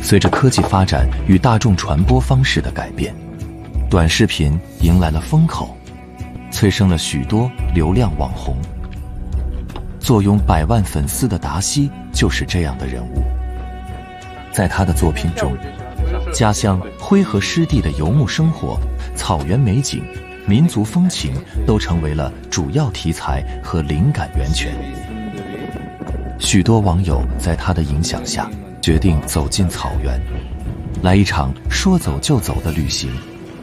随着科技发展与大众传播方式的改变，短视频迎来了风口，催生了许多流量网红。坐拥100万粉丝的达西就是这样的人物。在他的作品中，家乡灰河湿地的游牧生活、草原美景、民族风情都成为了主要题材和灵感源泉。许多网友在他的影响下决定走进草原，来一场说走就走的旅行。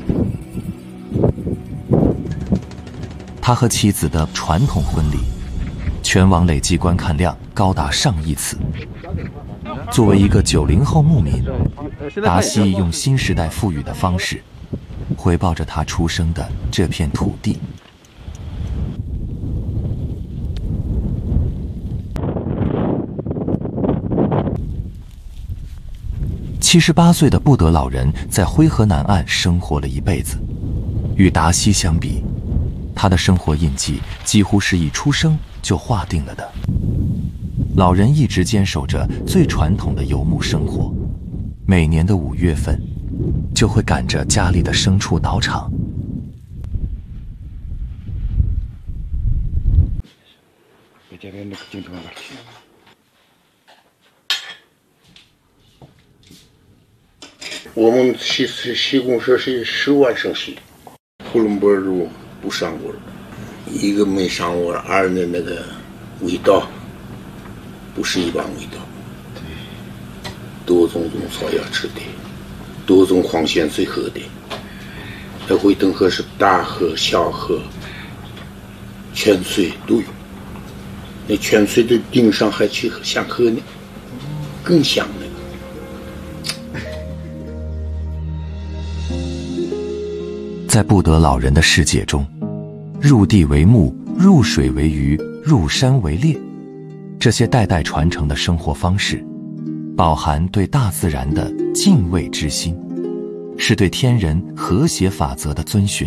他和妻子的传统婚礼，全网累计观看量高达上亿次。作为一个90后牧民，达西用新时代赋予的方式，回报着他出生的这片土地。78岁的布德老人在灰河南岸生活了一辈子，与达西相比，他的生活印记几乎是一出生就划定了的。老人一直坚守着最传统的游牧生活，每年的5月份，就会赶着家里的牲畜倒场。 我们西公社是10万生息，呼伦贝尔肉不上味儿，一个没上味儿，二的那个味道不是一般味道。多种草药吃的，多种矿泉水喝的，那回登河是大河、小河、泉水都有。那泉水的顶上还去想喝呢，更香呢。 在布德老人的世界中，入地为牧，入水为鱼，入山为猎，这些代代传承的生活方式，饱含对大自然的敬畏之心，是对天人和谐法则的遵循。